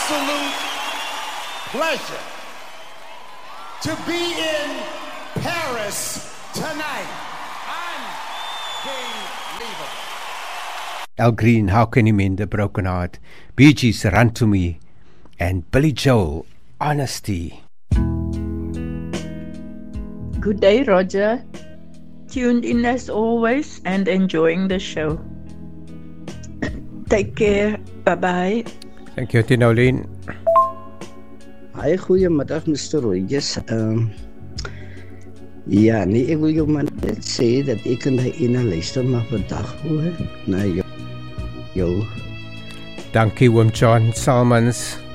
absolute pleasure to be in Paris tonight. Unbelievable. Al Green, How Can You Mend a Broken Heart? Bee Gees, Run to Me, and Billy Joel, Honesty. Good day, Roger. Tuned in as always and enjoying the show. Take care. Bye-bye. Thank you, Tinolien. Hi, goeiemiddag, Mr. Rogers. Ja, nee, ek wil jou maar net sê dat ek en die ene luister maar vandag hoor na jou. Dankie, oom John Salmons.